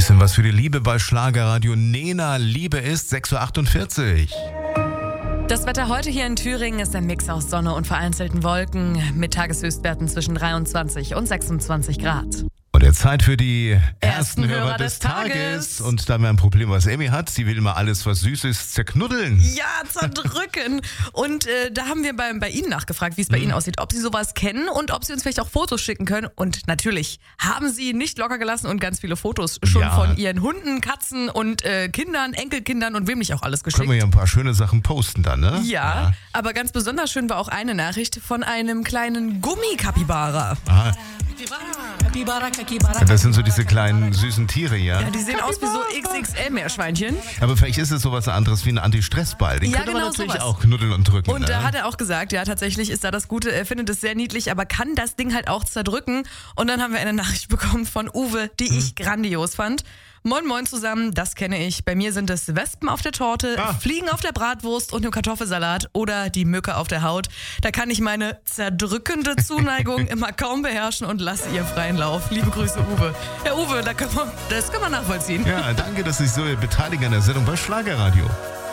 Bisschen was für die Liebe bei Schlagerradio. Nena, Liebe ist 6.48 Uhr. Das Wetter heute hier in Thüringen ist ein Mix aus Sonne und vereinzelten Wolken mit Tageshöchstwerten zwischen 23 und 26 Grad. Und jetzt Zeit für die ersten Hörer Hörer des des Tages. Und da haben wir ein Problem, was Emmy hat. Sie will immer alles, was süß ist, zerknuddeln. Ja, zerdrücken. Und da haben wir bei Ihnen nachgefragt, wie es bei Ihnen aussieht, ob Sie sowas kennen und ob Sie uns vielleicht auch Fotos schicken können. Und natürlich haben Sie nicht locker gelassen und ganz viele Fotos schon von Ihren Hunden, Katzen und Kindern, Enkelkindern und wem nicht auch alles geschickt. Können wir ja ein paar schöne Sachen posten dann, ne? Ja, aber ganz besonders schön war auch eine Nachricht von einem kleinen Gummikapibara. Aha. Das sind so diese kleinen süßen Tiere, ja? Ja, die sehen aus wie so XXL-Meerschweinchen. Aber vielleicht ist es sowas anderes wie ein Anti-Stress-Ball. Den Ja, könnte man genau natürlich sowas. auch knuddeln und drücken. Und da ne? hat er auch gesagt, ja, tatsächlich ist da das Gute, er findet es sehr niedlich, aber kann das Ding halt auch zerdrücken. Und dann haben wir eine Nachricht bekommen von Uwe, die ich grandios fand. Moin Moin zusammen, das kenne ich. Bei mir sind es Wespen auf der Torte, Fliegen auf der Bratwurst und im Kartoffelsalat oder die Mücke auf der Haut. Da kann ich meine zerdrückende Zuneigung immer kaum beherrschen und lasse ihr freien Lauf. Liebe Grüße, Uwe. Herr Uwe, das kann man nachvollziehen. Ja, danke, dass Sie sich so beteiligen an der Sendung bei Schlagerradio.